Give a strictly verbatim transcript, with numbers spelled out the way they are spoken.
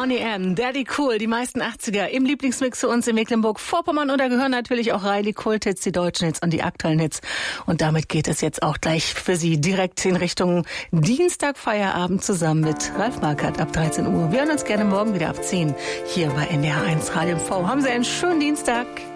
Bonnie M., Daddy Cool, die meisten achtziger im Lieblingsmix für uns in Mecklenburg-Vorpommern. Und da gehören natürlich auch rein die Kult-Hits, die deutschen Hits und die aktuellen Hits. Und damit geht es jetzt auch gleich für Sie direkt in Richtung Dienstag Feierabend zusammen mit Ralf Markert ab dreizehn Uhr. Wir hören uns gerne morgen wieder ab zehn hier bei N D R eins Radio M V. Haben Sie einen schönen Dienstag.